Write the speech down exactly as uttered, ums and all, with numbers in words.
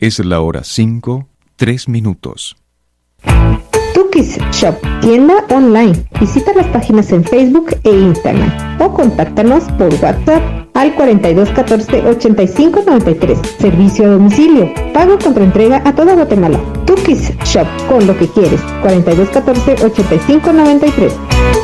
Es la hora cinco, tres minutos. Tukis Shop, tienda online. Visita las páginas en Facebook e Instagram o contáctanos por WhatsApp al cuarenta y dos catorce ochenta y cinco noventa y tres. Servicio a domicilio. Pago contra entrega a toda Guatemala. Tukis Shop, con lo que quieres. cuarenta y dos catorce ochenta y cinco noventa y tres.